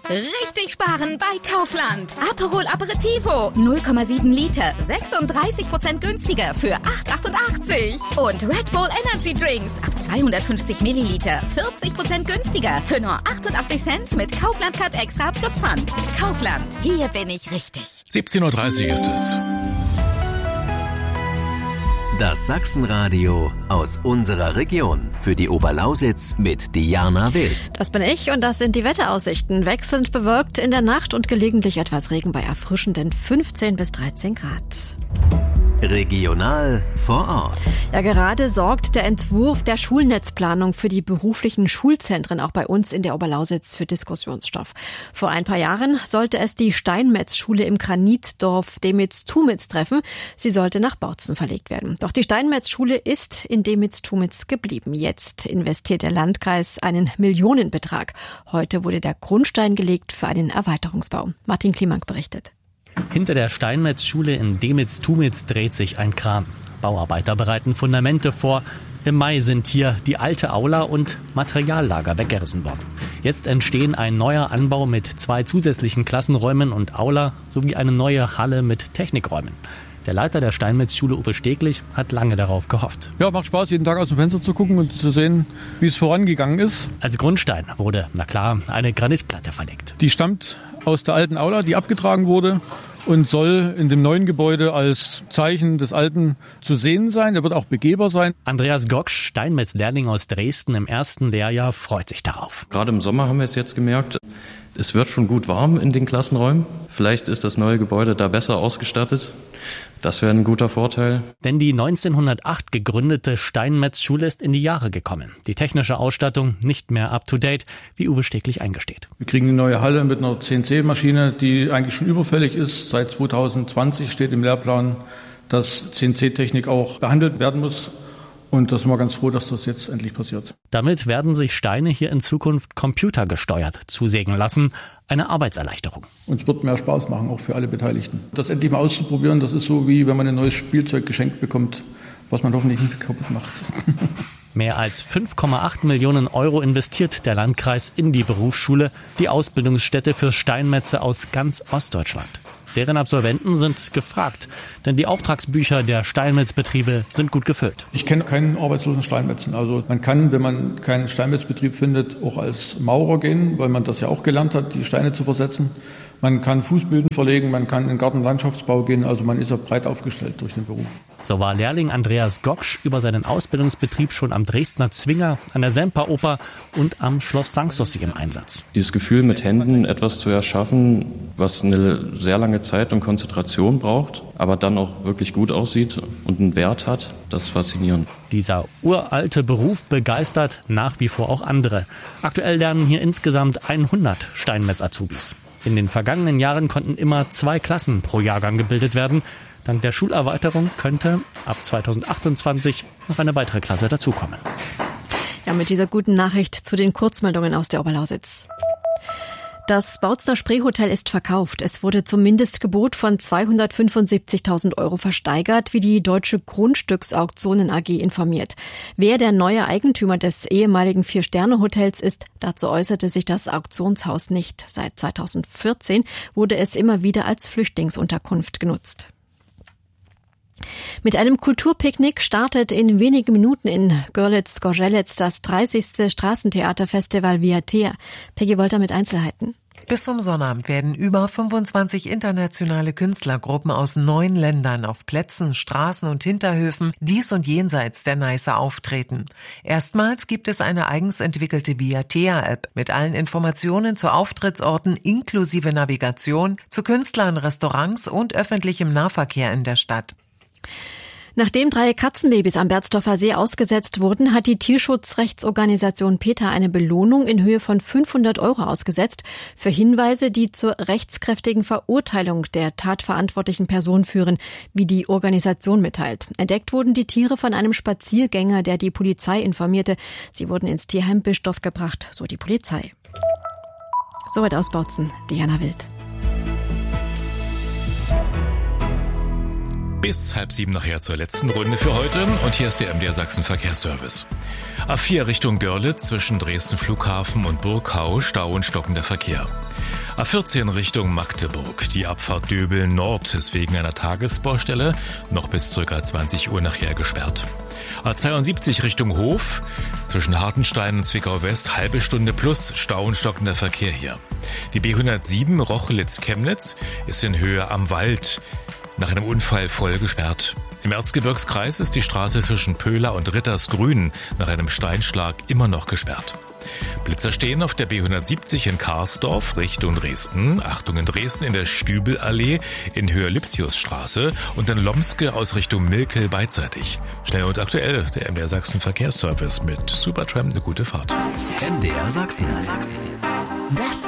Richtig sparen bei Kaufland. Aperol Aperitivo 0,7 Liter, 36% günstiger für 8,88. Und Red Bull Energy Drinks ab 250 Milliliter, 40% günstiger für nur 88 Cent mit Kaufland Card Extra plus Pfand. Kaufland, hier bin ich richtig. 17:30 Uhr ist es. Das Sachsenradio aus unserer Region. Für die Oberlausitz mit Diana Wild. Das bin ich und das sind die Wetteraussichten. Wechselnd bewölkt in der Nacht und gelegentlich etwas Regen bei erfrischenden 15 bis 13 Grad. Regional vor Ort. Ja, gerade sorgt der Entwurf der Schulnetzplanung für die beruflichen Schulzentren auch bei uns in der Oberlausitz für Diskussionsstoff. Vor ein paar Jahren sollte es die Steinmetz-Schule im Granitdorf Demitz-Tumitz treffen. Sie sollte nach Bautzen verlegt werden. Doch die Steinmetz-Schule ist in Demitz-Tumitz geblieben. Jetzt investiert der Landkreis einen Millionenbetrag. Heute wurde der Grundstein gelegt für einen Erweiterungsbau. Martin Klimank berichtet. Hinter der Steinmetz-Schule in Demitz-Tumitz dreht sich ein Kran. Bauarbeiter bereiten Fundamente vor. Im Mai sind hier die alte Aula und Materiallager weggerissen worden. Jetzt entstehen ein neuer Anbau mit 2 zusätzlichen Klassenräumen und Aula sowie eine neue Halle mit Technikräumen. Der Leiter der Steinmetz-Schule, Uwe Steglich, hat lange darauf gehofft. Ja, macht Spaß, jeden Tag aus dem Fenster zu gucken und zu sehen, wie es vorangegangen ist. Als Grundstein wurde, na klar, eine Granitplatte verlegt. Die stammt aus der alten Aula, die abgetragen wurde und soll in dem neuen Gebäude als Zeichen des Alten zu sehen sein. Er wird auch begehbar sein. Andreas Goksch, Steinmetz-Lehrling aus Dresden im ersten Lehrjahr, freut sich darauf. Gerade im Sommer haben wir es jetzt gemerkt, es wird schon gut warm in den Klassenräumen. Vielleicht ist das neue Gebäude da besser ausgestattet. Das wäre ein guter Vorteil. Denn die 1908 gegründete Steinmetz-Schule ist in die Jahre gekommen. Die technische Ausstattung nicht mehr up-to-date, wie Uwe Steglich eingesteht. Wir kriegen eine neue Halle mit einer CNC-Maschine, die eigentlich schon überfällig ist. Seit 2020 steht im Lehrplan, dass CNC-Technik auch behandelt werden muss. Und da sind wir ganz froh, dass das jetzt endlich passiert. Damit werden sich Steine hier in Zukunft computergesteuert zusägen lassen. Eine Arbeitserleichterung. Und es wird mehr Spaß machen, auch für alle Beteiligten. Das endlich mal auszuprobieren, das ist so, wie wenn man ein neues Spielzeug geschenkt bekommt, was man hoffentlich nicht kaputt macht. Mehr als 5,8 Millionen Euro investiert der Landkreis in die Berufsschule, die Ausbildungsstätte für Steinmetze aus ganz Ostdeutschland. Deren Absolventen sind gefragt, denn die Auftragsbücher der Steinmetzbetriebe sind gut gefüllt. Ich kenne keinen arbeitslosen Steinmetzen. Also man kann, wenn man keinen Steinmetzbetrieb findet, auch als Maurer gehen, weil man das ja auch gelernt hat, die Steine zu versetzen. Man kann Fußböden verlegen, man kann in den Gartenlandschaftsbau gehen, also man ist ja breit aufgestellt durch den Beruf. So war Lehrling Andreas Goksch über seinen Ausbildungsbetrieb schon am Dresdner Zwinger, an der Semperoper und am Schloss Sanssouci im Einsatz. Dieses Gefühl, mit Händen etwas zu erschaffen, was eine sehr lange Zeit und Konzentration braucht, aber dann auch wirklich gut aussieht und einen Wert hat, das ist faszinierend. Dieser uralte Beruf begeistert nach wie vor auch andere. Aktuell lernen hier insgesamt 100 Steinmetz-Azubis. In den vergangenen Jahren konnten immer 2 Klassen pro Jahrgang gebildet werden. Dank der Schulerweiterung könnte ab 2028 noch eine weitere Klasse dazukommen. Ja, mit dieser guten Nachricht zu den Kurzmeldungen aus der Oberlausitz. Das Bautzner Spreehotel ist verkauft. Es wurde zum Mindestgebot von 275.000 Euro versteigert, wie die Deutsche Grundstücksauktionen AG informiert. Wer der neue Eigentümer des ehemaligen 4-Sterne-Hotels ist, dazu äußerte sich das Auktionshaus nicht. Seit 2014 wurde es immer wieder als Flüchtlingsunterkunft genutzt. Mit einem Kulturpicknick startet in wenigen Minuten in Görlitz-Gorzelec das 30. Straßentheaterfestival Viatea. Peggy Wolter mit Einzelheiten. Bis zum Sonnabend werden über 25 internationale Künstlergruppen aus 9 Ländern auf Plätzen, Straßen und Hinterhöfen dies und jenseits der Neiße auftreten. Erstmals gibt es eine eigens entwickelte Viatea-App mit allen Informationen zu Auftrittsorten inklusive Navigation, zu Künstlern, Restaurants und öffentlichem Nahverkehr in der Stadt. Nachdem 3 Katzenbabys am Berzdorfer See ausgesetzt wurden, hat die Tierschutzrechtsorganisation PETA eine Belohnung in Höhe von 500 Euro ausgesetzt für Hinweise, die zur rechtskräftigen Verurteilung der tatverantwortlichen Person führen, wie die Organisation mitteilt. Entdeckt wurden die Tiere von einem Spaziergänger, der die Polizei informierte. Sie wurden ins Tierheim Bischdorf gebracht, so die Polizei. Soweit aus Bautzen, Diana Wild. Bis 6:30 nachher zur letzten Runde für heute. Und hier ist der MDR Sachsen Verkehrsservice. A4 Richtung Görlitz zwischen Dresden Flughafen und Burgau, Stau und stockender Verkehr. A14 Richtung Magdeburg. Die Abfahrt Döbeln Nord ist wegen einer Tagesbaustelle noch bis ca. 20 Uhr nachher gesperrt. A72 Richtung Hof. Zwischen Hartenstein und Zwickau West halbe Stunde plus Stau und stockender Verkehr hier. Die B107 Rochlitz-Chemnitz ist in Höhe am Wald nach einem Unfall voll gesperrt. Im Erzgebirgskreis ist die Straße zwischen Pöhler und Rittersgrün nach einem Steinschlag immer noch gesperrt. Blitzer stehen auf der B170 in Karsdorf Richtung Dresden. Achtung in Dresden in der Stübelallee in Höhe Lipsiusstraße und in Lomske aus Richtung Milkel beidseitig. Schnell und aktuell der MDR Sachsen Verkehrsservice mit Supertram eine gute Fahrt. MDR Sachsen. Das